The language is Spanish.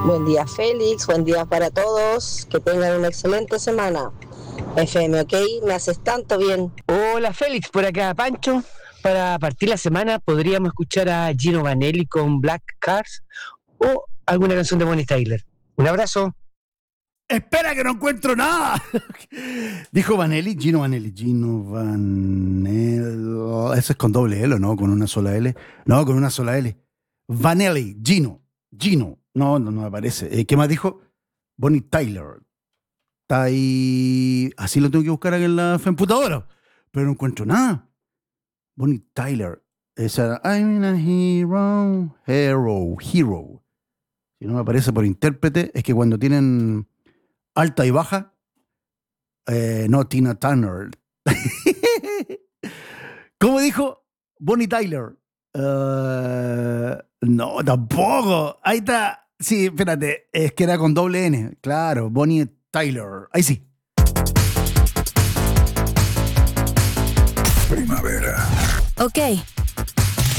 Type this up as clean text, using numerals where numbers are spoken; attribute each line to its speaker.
Speaker 1: Buen día Félix, buen día para todos, que tengan una excelente semana. FM, ¿ok? Me haces tanto bien.
Speaker 2: Hola Félix, por acá Pancho. Para partir la semana podríamos escuchar a Gino Vanelli con Black Cars o alguna canción de Bonnie Tyler. Un abrazo.
Speaker 3: Espera que no encuentro nada. Dijo Vanelli, Gino Vanelli. Eso es con doble L, ¿no? Con una sola L. No, con una sola L. Vanelli, Gino. No me aparece. ¿Qué más dijo? Bonnie Tyler. Está ahí. Así lo tengo que buscar aquí en la computadora. Pero no encuentro nada. Bonnie Tyler. Esa era I'm a hero. Si no me aparece por intérprete, es que cuando tienen alta y baja, no Tina Turner. ¿Cómo dijo? Bonnie Tyler. No, tampoco. Ahí está. Sí, espérate. Es que era con doble N. Claro, Bonnie Tyler. Ahí sí.
Speaker 4: Primavera.
Speaker 5: Ok,